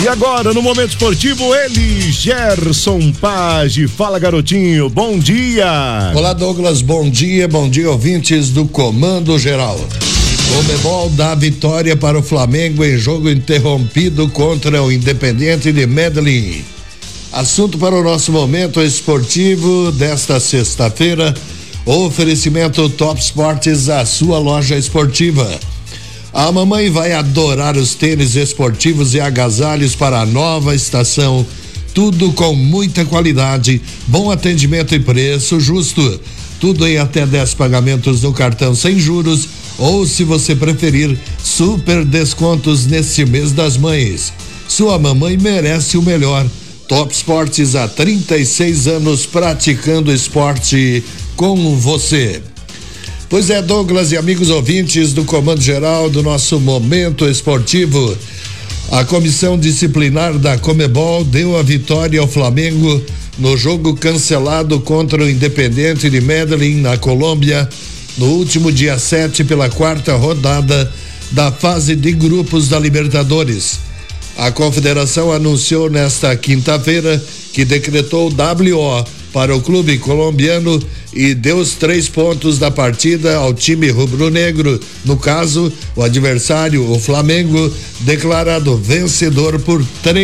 E agora, no Momento Esportivo, ele, Gerson Page. Fala, garotinho, bom dia. Olá, Douglas, bom dia ouvintes do Comando Geral. Comebol dá vitória para o Flamengo em jogo interrompido contra o Independiente de Medellín. Assunto para o nosso Momento Esportivo desta sexta-feira, oferecimento Top Esportes, a sua loja esportiva. A mamãe vai adorar os tênis esportivos e agasalhos para a nova estação. Tudo com muita qualidade, bom atendimento e preço justo. Tudo em até 10 pagamentos no cartão sem juros ou, se você preferir, super descontos neste mês das mães. Sua mamãe merece o melhor. Top Esportes, há 36 anos praticando esporte com você. Pois é, Douglas e amigos ouvintes do Comando Geral do nosso Momento Esportivo. A comissão disciplinar da Comebol deu a vitória ao Flamengo no jogo cancelado contra o Independiente de Medellín, na Colômbia, no último dia 7, pela quarta rodada da fase de grupos da Libertadores. A confederação anunciou nesta quinta-feira que decretou WO para o clube colombiano e deu os 3 pontos da partida ao time rubro-negro. No caso, o adversário, o Flamengo, declarado vencedor por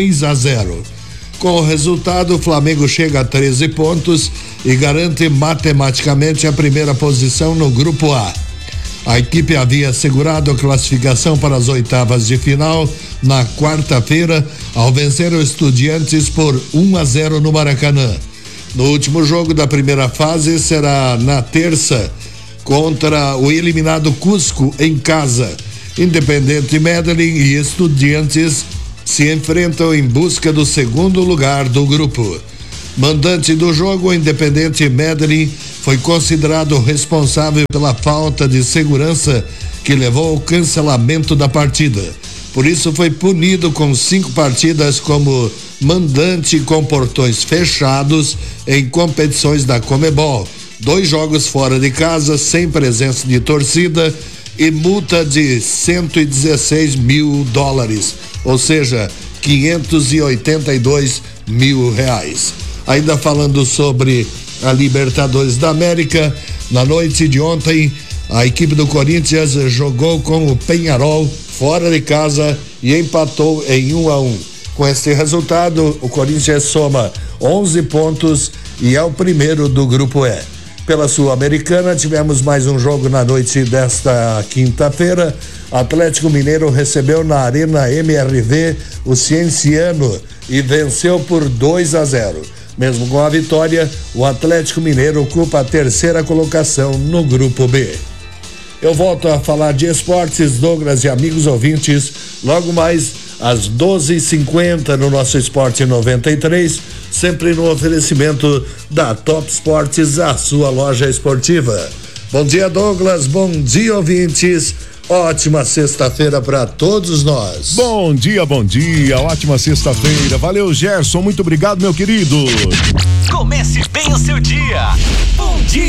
3-0. Com o resultado, o Flamengo chega a 13 pontos e garante matematicamente a primeira posição no Grupo A. A equipe havia assegurado a classificação para as oitavas de final na quarta-feira, ao vencer o Estudiantes por 1-0 no Maracanã. No último jogo da primeira fase será na terça, contra o eliminado Cusco em casa. Independiente Medellín e Estudiantes se enfrentam em busca do segundo lugar do grupo. Mandante do jogo, o Independiente Medellín foi considerado responsável pela falta de segurança que levou ao cancelamento da partida. Por isso foi punido com 5 partidas como mandante com portões fechados em competições da Comebol, 2 jogos fora de casa sem presença de torcida e multa de $116 mil, ou seja, R$582 mil. Ainda falando sobre a Libertadores da América, na noite de ontem, a equipe do Corinthians jogou com o Peñarol fora de casa e empatou em 1-1. Com este resultado, o Corinthians soma 11 pontos e é o primeiro do Grupo E. Pela Sul-Americana, tivemos mais um jogo na noite desta quinta-feira. Atlético Mineiro recebeu na Arena MRV o Cienciano e venceu por 2-0. Mesmo com a vitória, o Atlético Mineiro ocupa a terceira colocação no Grupo B. Eu volto a falar de esportes, Douglas e amigos ouvintes, logo mais às 12h50 no nosso Esporte 93, sempre no oferecimento da Top Esportes, a sua loja esportiva. Bom dia, Douglas, bom dia, ouvintes. Ótima sexta-feira para todos nós. Bom dia, ótima sexta-feira. Valeu, Gerson, muito obrigado, meu querido. Comece bem o seu dia. Bom dia.